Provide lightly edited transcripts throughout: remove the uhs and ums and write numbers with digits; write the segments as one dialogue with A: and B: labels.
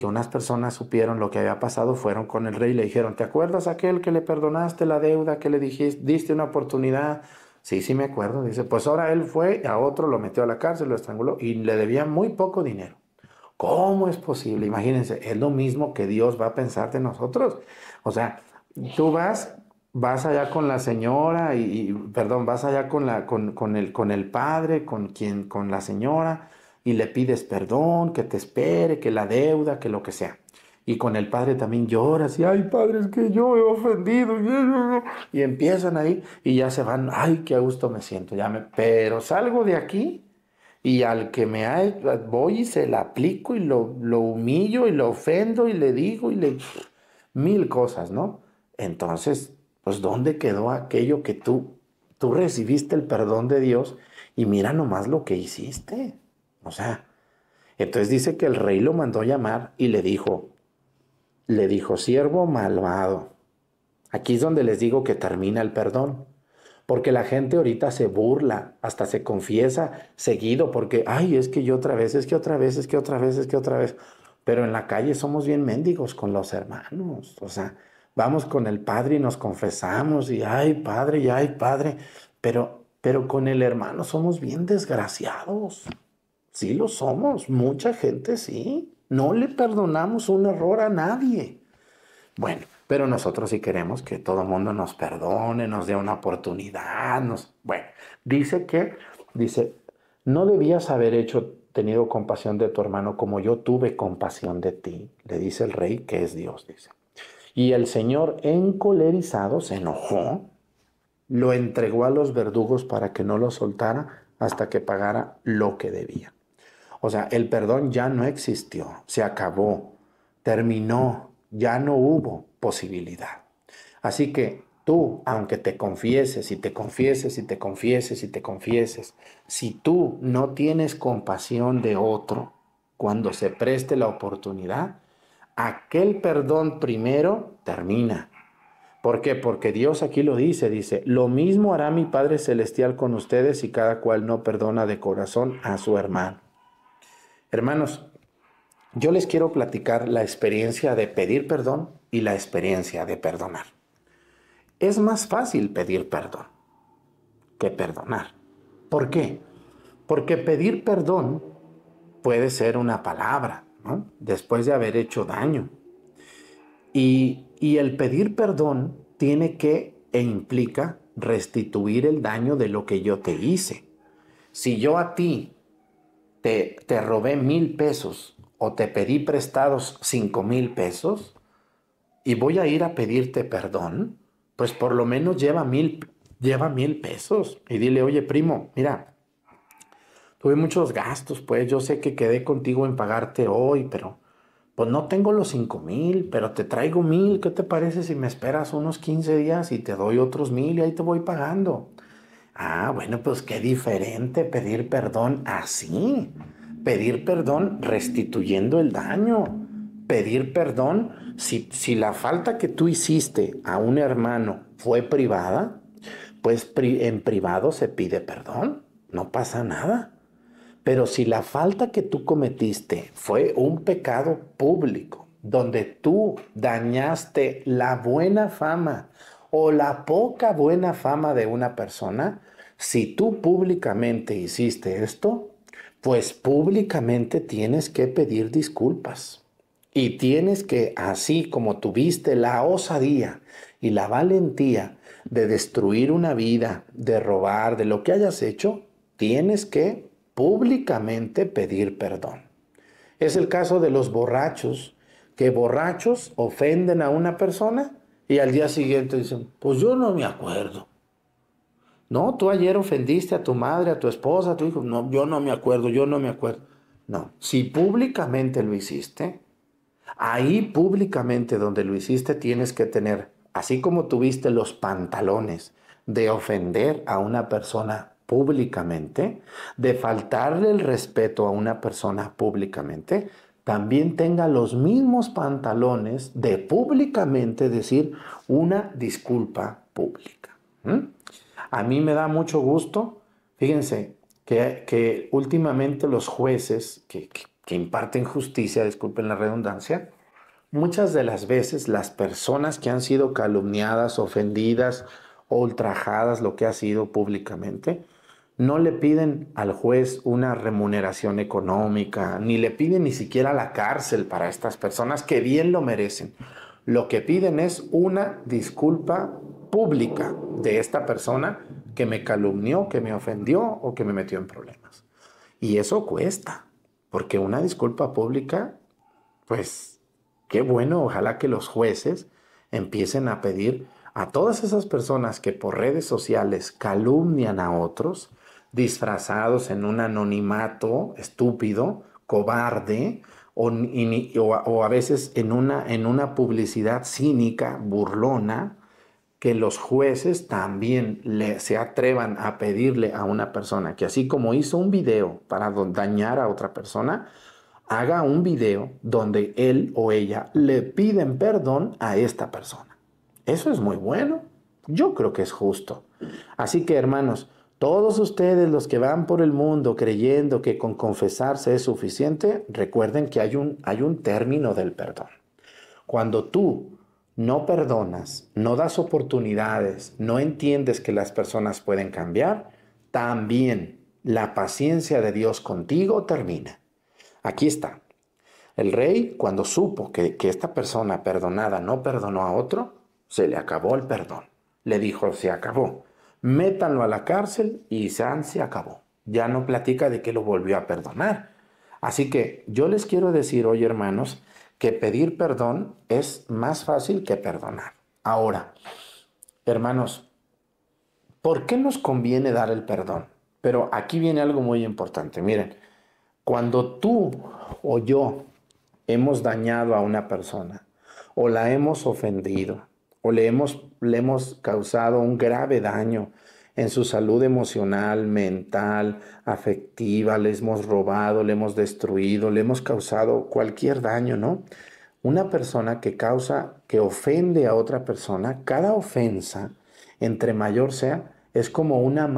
A: que unas personas supieron lo que había pasado, fueron con el rey y le dijeron, ¿te acuerdas aquel que le perdonaste la deuda, que le dijiste, diste una oportunidad? Sí, sí me acuerdo. Dice, pues ahora él fue a otro, lo metió a la cárcel, lo estranguló y le debía muy poco dinero. ¿Cómo es posible? Imagínense, es lo mismo que Dios va a pensar de nosotros. O sea, tú vas allá con la señora perdón, vas allá con el padre, con la señora y le pides perdón, que te espere, que la deuda, que lo que sea. Y con el padre también lloras y, ay, padre, es que yo he ofendido. Y empiezan ahí y ya se van, ay, qué a gusto me siento. Pero salgo de aquí y al que voy y se la aplico y lo humillo y lo ofendo y le digo mil cosas, ¿no? Entonces, pues, ¿dónde quedó aquello que tú recibiste el perdón de Dios y mira nomás lo que hiciste? O sea, entonces dice que el rey lo mandó llamar y le dijo, siervo malvado. Aquí es donde les digo que termina el perdón. Porque la gente ahorita se burla, hasta se confiesa seguido, porque, ay, es que yo otra vez, es que otra vez, es que otra vez, es que otra vez. Pero en la calle somos bien mendigos con los hermanos. O sea, vamos con el padre y nos confesamos y ay, padre. Pero con el hermano somos bien desgraciados. Sí lo somos, mucha gente sí. No le perdonamos un error a nadie. Bueno, pero nosotros sí queremos que todo el mundo nos perdone, nos dé una oportunidad. Bueno, dice, no debías haber tenido compasión de tu hermano como yo tuve compasión de ti, le dice el rey que es Dios, dice. Y el Señor, encolerizado, se enojó, lo entregó a los verdugos para que no lo soltara hasta que pagara lo que debía. O sea, el perdón ya no existió, se acabó, terminó, ya no hubo posibilidad. Así que tú, aunque te confieses y te confieses y te confieses y te confieses, si tú no tienes compasión de otro cuando se preste la oportunidad, aquel perdón primero termina. ¿Por qué? Porque Dios aquí lo dice, lo mismo hará mi Padre Celestial con ustedes si cada cual no perdona de corazón a su hermano. Hermanos, yo les quiero platicar la experiencia de pedir perdón y la experiencia de perdonar. Es más fácil pedir perdón que perdonar. ¿Por qué? Porque pedir perdón puede ser una palabra, ¿no? Después de haber hecho daño. Y el pedir perdón tiene que e implica restituir el daño de lo que yo te hice. Si yo a ti te robé 1,000 pesos o te pedí prestados 5,000 pesos y voy a ir a pedirte perdón, pues por lo menos lleva 1,000 pesos y dile, oye, primo, mira, tuve muchos gastos, pues yo sé que quedé contigo en pagarte hoy, pero pues no tengo los 5,000, pero te traigo 1,000. ¿Qué te parece si me esperas unos 15 días y te doy otros 1,000 y ahí te voy pagando? Ah, bueno, pues qué diferente pedir perdón así. Pedir perdón restituyendo el daño. Pedir perdón si la falta que tú hiciste a un hermano fue privada, pues en privado se pide perdón. No pasa nada. Pero si la falta que tú cometiste fue un pecado público, donde tú dañaste la buena fama o la poca buena fama de una persona, si tú públicamente hiciste esto, pues públicamente tienes que pedir disculpas. Y tienes que, así como tuviste la osadía y la valentía de destruir una vida, de robar, de lo que hayas hecho, tienes que públicamente pedir perdón. Es el caso de los borrachos, que borrachos ofenden a una persona y al día siguiente dicen, pues yo no me acuerdo. No, tú ayer ofendiste a tu madre, a tu esposa, a tu hijo. No, yo no me acuerdo, yo no me acuerdo. No, si públicamente lo hiciste, ahí públicamente donde lo hiciste tienes que tener, así como tuviste los pantalones de ofender a una persona públicamente, de faltarle el respeto a una persona públicamente, también tenga los mismos pantalones de públicamente decir una disculpa pública. A mí me da mucho gusto, fíjense, que últimamente los jueces, que que imparten justicia, disculpen la redundancia, muchas de las veces las personas que han sido calumniadas, ofendidas o ultrajadas, lo que ha sido públicamente, no le piden al juez una remuneración económica, ni le piden ni siquiera la cárcel para estas personas que bien lo merecen. Lo que piden es una disculpa pública de esta persona que me calumnió, que me ofendió o que me metió en problemas. Y eso cuesta, porque una disculpa pública, pues qué bueno, ojalá que los jueces empiecen a pedir a todas esas personas que por redes sociales calumnian a otros, disfrazados en un anonimato estúpido, cobarde, o a veces en una publicidad cínica, burlona, que los jueces también se atrevan a pedirle a una persona que así como hizo un video para dañar a otra persona, haga un video donde él o ella le piden perdón a esta persona. Eso es muy bueno. Yo creo que es justo. Así que, hermanos, todos ustedes los que van por el mundo creyendo que con confesarse es suficiente, recuerden que hay un término del perdón. Cuando tú no perdonas, no das oportunidades, no entiendes que las personas pueden cambiar, también la paciencia de Dios contigo termina. Aquí está. El rey, cuando supo que esta persona perdonada no perdonó a otro, se le acabó el perdón. Le dijo, se acabó. Métanlo a la cárcel y se acabó. Ya no platica de que lo volvió a perdonar. Así que yo les quiero decir hoy, hermanos, que pedir perdón es más fácil que perdonar. Ahora, hermanos, ¿por qué nos conviene dar el perdón? Pero aquí viene algo muy importante. Miren, cuando tú o yo hemos dañado a una persona o la hemos ofendido o le hemos causado un grave daño en su salud emocional, mental, afectiva, le hemos robado, le hemos destruido, le hemos causado cualquier daño, ¿no? Una persona que ofende a otra persona, cada ofensa, entre mayor sea, es como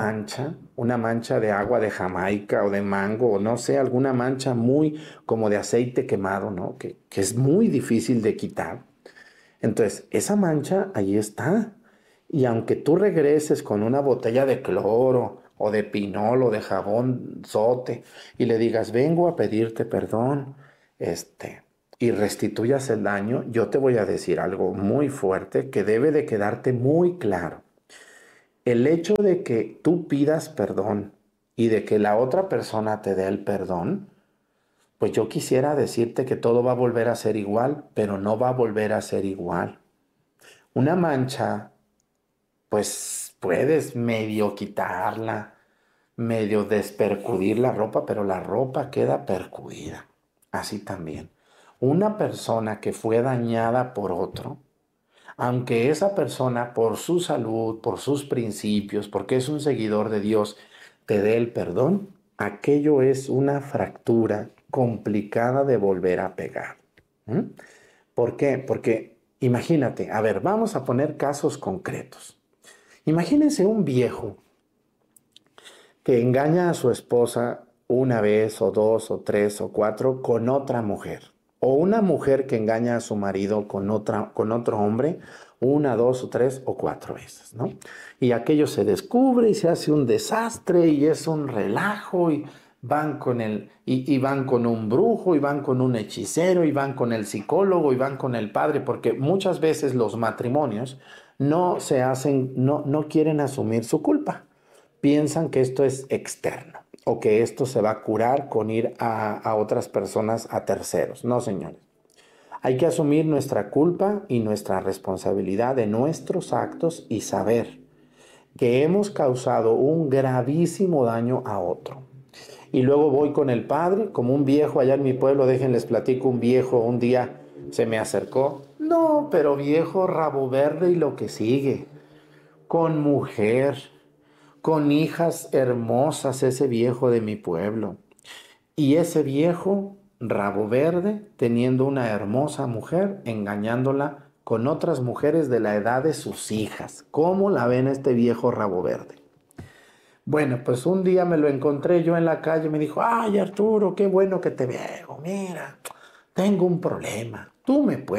A: una mancha de agua de Jamaica o de mango, o no sé, alguna mancha muy como de aceite quemado, ¿no? Que es muy difícil de quitar. Entonces, esa mancha ahí está. Y aunque tú regreses con una botella de cloro o de pinol o de jabón sote y le digas, vengo a pedirte perdón, y restituyas el daño, yo te voy a decir algo muy fuerte que debe de quedarte muy claro. El hecho de que tú pidas perdón y de que la otra persona te dé el perdón, pues yo quisiera decirte que todo va a volver a ser igual, pero no va a volver a ser igual. Una mancha, pues puedes medio quitarla, medio despercudir la ropa, pero la ropa queda percudida. Así también. Una persona que fue dañada por otro, aunque esa persona por su salud, por sus principios, porque es un seguidor de Dios, te dé el perdón, aquello es una fractura complicada de volver a pegar. ¿Mm? ¿Por qué? Porque imagínate, a ver, vamos a poner casos concretos. Imagínense un viejo que engaña a su esposa una vez o dos o tres o cuatro con otra mujer. O una mujer que engaña a su marido con otro hombre una, dos o tres o cuatro veces, ¿no? Y aquello se descubre y se hace un desastre y es un relajo y van con un brujo y van con un hechicero y van con el psicólogo y van con el padre, porque muchas veces los matrimonios no quieren asumir su culpa. Piensan que esto es externo o que esto se va a curar con ir a otras personas, a terceros. No, señores. Hay que asumir nuestra culpa y nuestra responsabilidad de nuestros actos y saber que hemos causado un gravísimo daño a otro. Y luego voy con el padre, como un viejo allá en mi pueblo, déjenles platico, un viejo un día se me acercó. No, pero viejo rabo verde y lo que sigue, con mujer, con hijas hermosas, ese viejo de mi pueblo. Y ese viejo, rabo verde, teniendo una hermosa mujer, engañándola con otras mujeres de la edad de sus hijas. ¿Cómo la ven este viejo rabo verde? Bueno, pues un día me lo encontré yo en la calle, me dijo, ay Arturo, qué bueno que te veo, mira, tengo un problema, tú me puedes